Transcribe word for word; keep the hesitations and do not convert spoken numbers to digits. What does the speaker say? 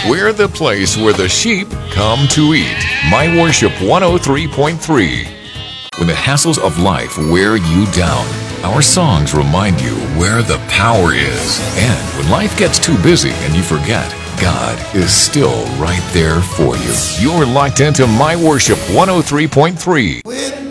We're the place where the sheep come to eat. My Worship one oh three point three. When the hassles of life wear you down, our songs remind you where the power is. And when life gets too busy and you forget, God is still right there for you. You're locked into My Worship one oh three point three.